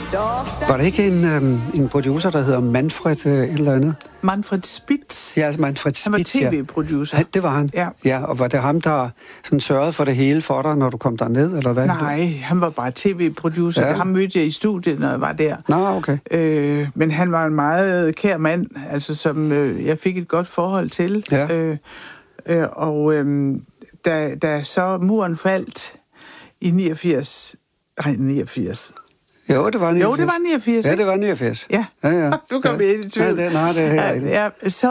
Var det ikke en producer, der hedder Manfred et eller andet? Manfred Spitz. Ja, Manfred Spitz, han var tv-producer. Ja, det var han. Ja, og var det ham, der sådan sørgede for det hele for dig, når du kom derned, eller hvad? Nej, han var bare tv-producer. Ja. Ham mødte jeg i studiet, når jeg var der. Nå, okay. Men han var en meget kær mand, altså, som jeg fik et godt forhold til. Ja. Da så muren faldt i 89... Jo, det var 89. Ja, det var 89. Ja. Du kom ind i tvivl. Det er rigtigt. Ja,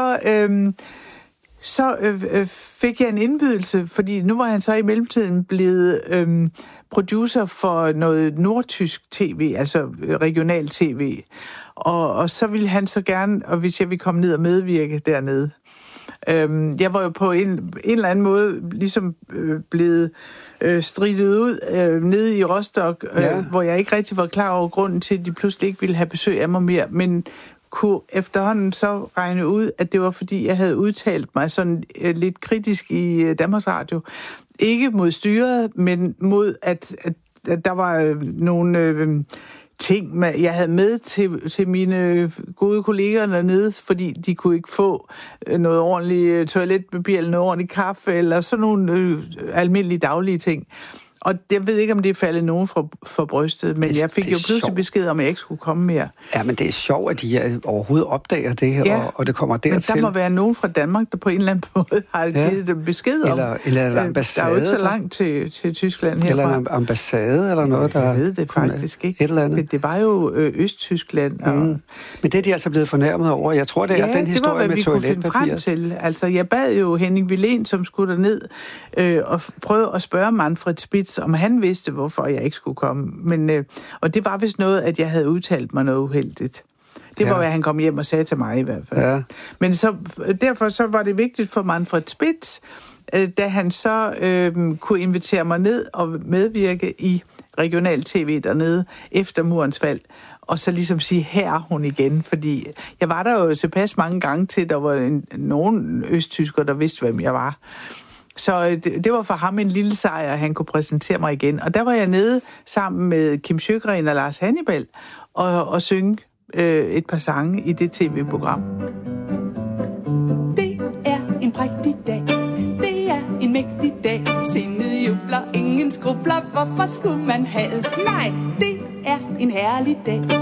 så fik jeg en indbydelse, fordi nu var han så i mellemtiden blevet producer for noget nordtysk tv, altså regional tv. Og så ville han så gerne, og hvis jeg ville komme ned og medvirke dernede. Jeg var jo på en eller anden måde ligesom blevet stridet ud nede i Rostock, hvor jeg ikke rigtig var klar over grunden til, at de pludselig ikke ville have besøg af mig mere, men kunne efterhånden så regne ud, at det var fordi, jeg havde udtalt mig sådan lidt kritisk i Danmarks Radio. Ikke mod styret, men mod, at der var nogle ting, jeg havde med til mine gode kolleger dernede, fordi de kunne ikke få noget ordentligt toiletpapir eller noget ordentligt kaffe, eller sådan nogle almindelige daglige ting. Og jeg ved ikke, om det er faldet nogen for brystet, men jeg fik jo pludselig besked om, at jeg ikke skulle komme mere. Ja, men det er sjovt, at de overhovedet opdager det her, og det kommer dertil. Men der må være nogen fra Danmark, der på en eller anden måde har givet dem besked om. Eller en ambassade. Der er jo ikke så langt til Tyskland herfra. Eller en ambassade, eller noget, der... Jeg ved det faktisk ikke. Et eller andet. Det var jo Østtyskland. Men det er de altså blevet fornærmet over. Jeg tror, det er den historie med toiletpapir. Det var, hvad vi kunne finde frem til. Altså, jeg bad jo Henning Willén, som skulle derned, og prøve at spørge Manfred Spitz, om han vidste, hvorfor jeg ikke skulle komme. Men, og det var vist noget, at jeg havde udtalt mig noget uheldigt. Det var, hvad han kom hjem og sagde til mig i hvert fald. Ja. Men derfor så var det vigtigt for Manfred Spitz, da han så kunne invitere mig ned og medvirke i regional tv dernede efter murens fald. Og så ligesom sige, her er hun igen. Fordi jeg var der jo tilpas mange gange til, der var nogen østtyskere, der vidste, hvem jeg var. Så det var for ham en lille sejr, at han kunne præsentere mig igen. Og der var jeg nede sammen med Kim Sjøgren og Lars Hannibal og synge et par sange i det tv-program. Det er en prægtig dag. Det er en mægtig dag. Sindet jubler, ingen skrubler. Hvorfor skulle man have? Nej, det er en herlig dag.